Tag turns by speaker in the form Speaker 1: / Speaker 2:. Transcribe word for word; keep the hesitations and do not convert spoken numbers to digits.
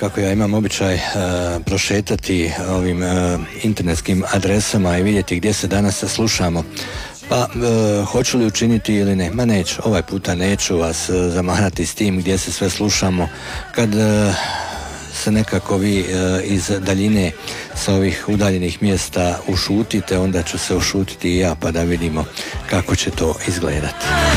Speaker 1: kako ja imam običaj uh, prošetati ovim uh, internetskim adresama i vidjeti gdje se danas slušamo. Pa, uh, hoću li učiniti ili ne? Ma neću, ovaj puta neću vas uh, zamarati s tim gdje se sve slušamo. Kad uh, se nekako vi uh, iz daljine sa ovih udaljenih mjesta ušutite, onda ću se ušutiti i ja pa da vidimo kako će to izgledati.